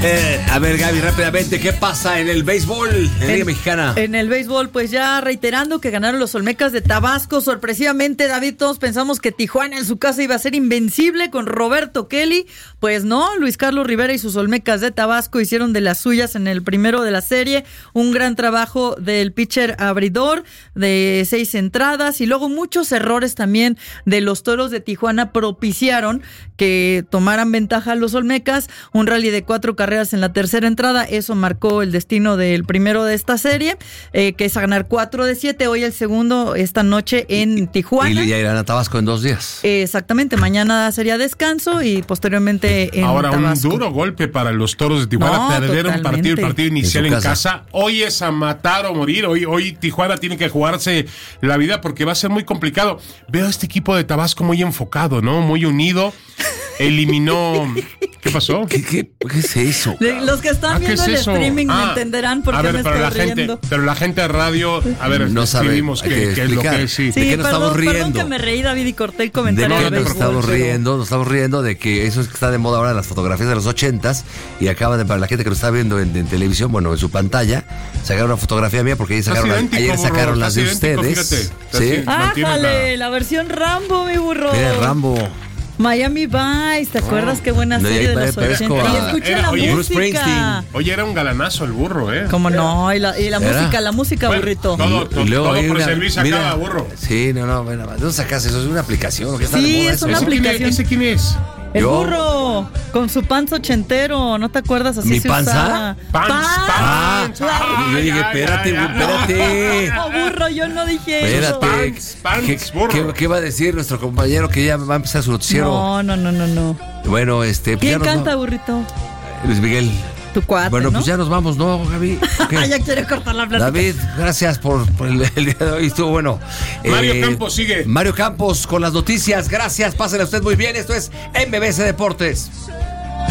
A ver, Gaby, rápidamente, ¿qué pasa en el béisbol en la Liga Mexicana? En el béisbol, pues ya reiterando que ganaron los Olmecas de Tabasco. Sorpresivamente, David, todos pensamos que Tijuana en su casa iba a ser invencible con Roberto Kelly. Pues no, Luis Carlos Rivera y sus Olmecas de Tabasco hicieron de las suyas en el primero de la serie. Un gran trabajo del pitcher abridor de 6 entradas y luego muchos errores también de los Toros de Tijuana propiciaron que tomaran ventaja a los Olmecas. Un rally de 4 carreras en la tercera entrada, eso marcó el destino del primero de esta serie, que es a ganar 4 de 7, hoy el segundo esta noche en Tijuana. Y ya irán a Tabasco en 2 días. Exactamente, mañana sería descanso y posteriormente en Ahora, Tabasco. un duro golpe para los Toros de Tijuana, No, perder un totalmente. partido inicial en casa. Hoy es a matar o morir, hoy Tijuana tiene que jugarse la vida porque va a ser muy complicado. Veo a este equipo de Tabasco muy enfocado, ¿no? Muy unido. Eliminó... ¿Qué pasó? ¿Qué es eso? Los que están ¿Qué viendo es el eso? streaming me entenderán por qué me estoy riendo. Pero la gente de radio, a ver, No sabe, escribimos hay que qué es lo explicar. que es. Sí. Sí, ¿De qué nos estamos perdón riendo? que me reí, David, y corté el comentario ¿De de qué nos béisbol, nos estamos riendo de que eso es que está de moda ahora las fotografías de los 80s y acaban de, para la gente que lo está viendo en televisión, bueno, en su pantalla, sacaron una fotografía mía porque ayer sacaron las de ustedes. ¿Sí? ¡Ájale! La versión Rambo, mi burro. Mira, Rambo. Miami Vice, ¿te acuerdas qué buena serie de los 80? Y escucha la música. Oye, era un galanazo el burro, ¿eh? ¿Cómo no? Y la música, bueno, burrito. Todo por servir se acaba, burro. Sí, no, bueno, ¿de dónde sacas eso? Es una aplicación. ¿Qué está de Sí, moda es eso? una aplicación. ¿Ese quién es? El Yo. burro, con su panza ochentero, ¿no te acuerdas? Así ¿Mi se panza? usaba. Pants. Yo dije, espérate. No, burro, yo no dije Espérate. eso. Pants, burro. ¿Qué va a decir nuestro compañero que ya va a empezar su noticiero? No. Bueno, pues ¿Quién ya nos canta, burrito? Luis Miguel. Tu cuate, Bueno, ¿no? pues ya nos vamos, ¿no, Gaby? Okay. Ya quiere cortar la plática. David, gracias por el día de hoy. Estuvo bueno. Mario Campos sigue. Mario Campos con las noticias. Gracias, pásenla usted muy bien. Esto es MBC Deportes.